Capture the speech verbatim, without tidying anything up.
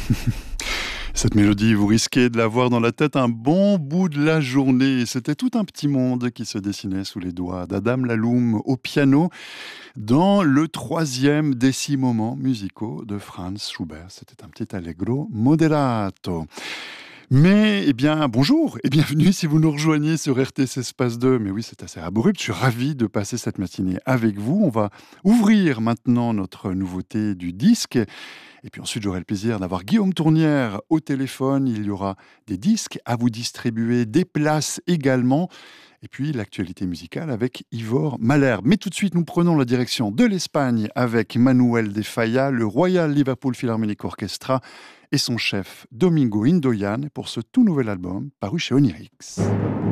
Cette mélodie, vous risquez de l'avoir dans la tête un bon bout de la journée. C'était tout un petit monde qui se dessinait sous les doigts d'Adam Laloum au piano dans le troisième des six moments musicaux de Franz Schubert. C'était un petit allegro moderato. Mais, eh bien, bonjour et bienvenue si vous nous rejoignez sur R T C Espace deux. Mais oui, c'est assez abrupt. Je suis ravi de passer cette matinée avec vous. On va ouvrir maintenant notre nouveauté du disque. Et puis ensuite, j'aurai le plaisir d'avoir Guillaume Tournière au téléphone. Il y aura des disques à vous distribuer, des places également. Et puis l'actualité musicale avec Ivor Malherbe. Mais tout de suite, nous prenons la direction de l'Espagne avec Manuel de Falla, le Royal Liverpool Philharmonic Orchestra et son chef Domingo Indoyan pour ce tout nouvel album paru chez Onirix.